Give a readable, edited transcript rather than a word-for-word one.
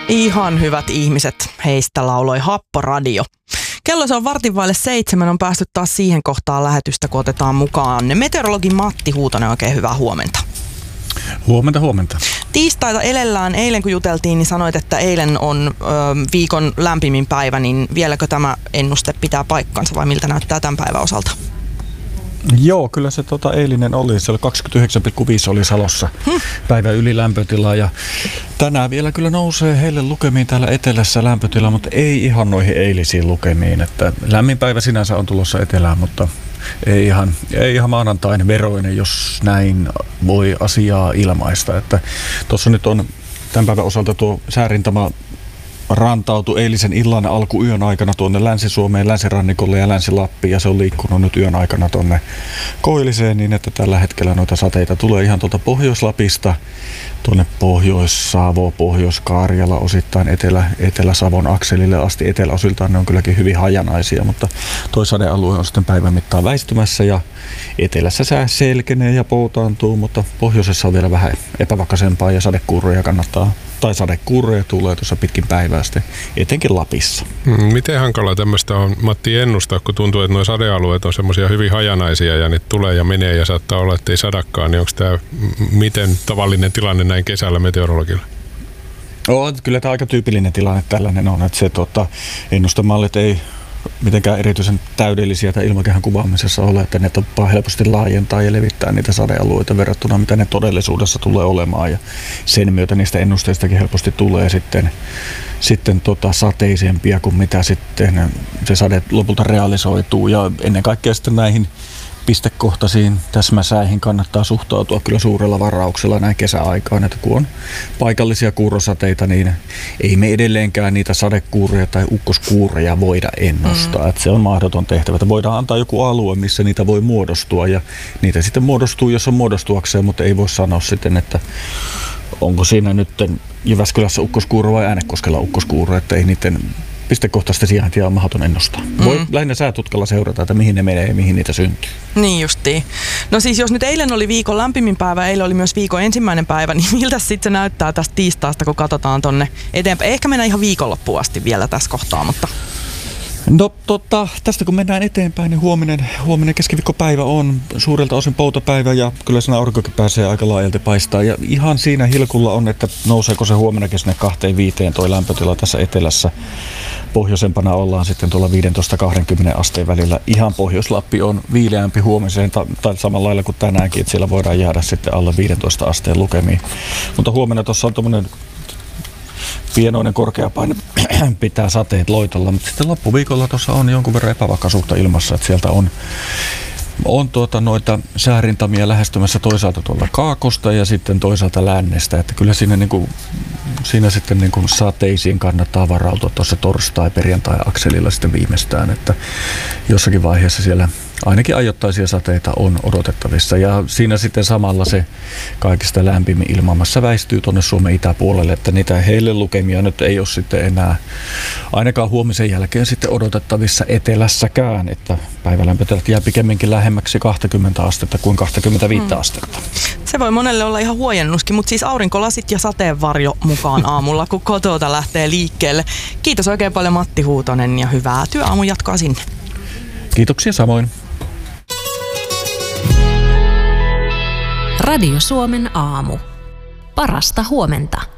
Ihan hyvät ihmiset, heistä lauloi Happo Radio. Kello se on 6:15, on päästy taas siihen kohtaan lähetystä, kun otetaan mukaan meteorologi Matti Huutonen. Oikein hyvää huomenta. Huomenta. Tiistaita elellään. Eilen kun juteltiin, niin sanoit, että eilen on viikon lämpimin päivä, niin vieläkö tämä ennuste pitää paikkansa vai miltä näyttää tämän päivän osalta? Joo, kyllä se eilinen oli. Se oli 29,5 oli Salossa päivän ylilämpötila ja tänään vielä kyllä nousee heille lukemiin täällä etelässä lämpötila, mutta ei ihan noihin eilisiin lukemiin. Että lämmin päivä sinänsä on tulossa etelään, mutta ei ihan maanantain veroinen, jos näin voi asiaa ilmaista. Että tuossa nyt on tämän päivän osalta tuo säärintama rantautui eilisen illan alkuyön aikana tuonne Länsi-Suomeen, länsirannikolle ja Länsi-Lappiin, ja se on liikkunut nyt yön aikana tuonne Koilliseen, niin että tällä hetkellä noita sateita tulee ihan tuolta Pohjois-Lapista tuonne Pohjois-Savo, Pohjois-Karjala, osittain Etelä-Savon akselille asti. Eteläosiltaan ne on kylläkin hyvin hajanaisia, mutta toi sadealue on sitten päivän mittaan väistymässä ja etelässä sää selkenee ja poutaantuu, mutta pohjoisessa on vielä vähän epävakaisempaa ja sadekuuroja tulee tuossa pitkin päivää sitten, etenkin Lapissa. Miten hankala tämmöistä on, Matti, ennustaa, kun tuntuu, että nuo sadealueet on semmoisia hyvin hajanaisia ja niitä tulee ja menee ja saattaa olla, että ei sadakaan, niin onko tämä miten tavallinen tilanne näin kesällä meteorologilla? Kyllä tämä aika tyypillinen tilanne tällainen on, että se ennustemallit ei mitenkään erityisen täydellisiä tai ilmakehän kuvaamisessa ole, että ne tappaa helposti laajentaa ja levittää niitä sadealueita verrattuna mitä ne todellisuudessa tulee olemaan, ja sen myötä niistä ennusteistakin helposti tulee sitten sateisempia kuin mitä sitten se sade lopulta realisoituu, ja ennen kaikkea sitten näihin pistekohtaisiin täsmäsäihin kannattaa suhtautua kyllä suurella varauksella näin kesäaikaan, että kun on paikallisia kuurosateita, niin ei me edelleenkään niitä sadekuureja tai ukkoskuureja voida ennustaa. Että se on mahdoton tehtävä, että voidaan antaa joku alue, missä niitä voi muodostua, ja niitä sitten muodostuu, jos on muodostuakseen, mutta ei voi sanoa sitten, että onko siinä nyt Jyväskylässä ukkoskuuro vai Äänekoskella ukkoskuuro, että ei niiden pistekohtaista sijaintia on mahdoton ennustaa. Voi lähinnä säätutkalla seurata, että mihin ne menee ja mihin niitä syntyy. Niin justiin. No siis jos nyt eilen oli viikon lämpimin päivä, eilen oli myös viikon ensimmäinen päivä, niin miltä sitten se näyttää tästä tiistaasta, kun katsotaan tonne eteenpäin? Ehkä mennään ihan viikonloppuun asti vielä tässä kohtaa, mutta... No tästä kun mennään eteenpäin, niin huominen keskiviikkopäivä on suurelta osin poutapäivä ja kyllä siinä aurinkokin pääsee aika laajalti paistaa. Ja ihan siinä hilkulla on, että nouseeko se huomennakin sinne 2-5 toi lämpötila tässä etelässä. Pohjoisempana ollaan sitten tuolla 15-20 asteen välillä. Ihan Pohjois-Lappi on viileämpi huomiseen tai samalla lailla kuin tänäänkin, että siellä voidaan jäädä sitten alle 15 asteen lukemiin. Mutta huomenna tuossa on tommoinen pienoinen korkeapaine pitää sateet loitolla, mutta sitten loppuviikolla tuossa on jonkun verran epävakaisuutta ilmassa, että sieltä on noita säärintamia lähestymässä toisaalta tuolla kaakosta ja sitten toisaalta lännestä, että kyllä siinä sitten sateisiin kannattaa varautua tuossa torstai-perjantai-akselilla sitten viimeistään, että jossakin vaiheessa siellä ainakin ajoittaisia sateita on odotettavissa, ja siinä sitten samalla se kaikista lämpimin ilmamassa väistyy tuonne Suomen itäpuolelle, että niitä heille lukemia nyt ei ole sitten enää ainakaan huomisen jälkeen sitten odotettavissa etelässäkään, että päivälämpötilat jää pikemminkin lähemmäksi 20 astetta kuin 25 astetta. Se voi monelle olla ihan huojennuskin, mutta siis aurinkolasit ja sateenvarjo mukaan aamulla, kun kotota lähtee liikkeelle. Kiitos oikein paljon Matti Huutonen ja hyvää työaamun jatkoa sinne. Kiitoksia samoin. Radio Suomen aamu. Parasta huomenta.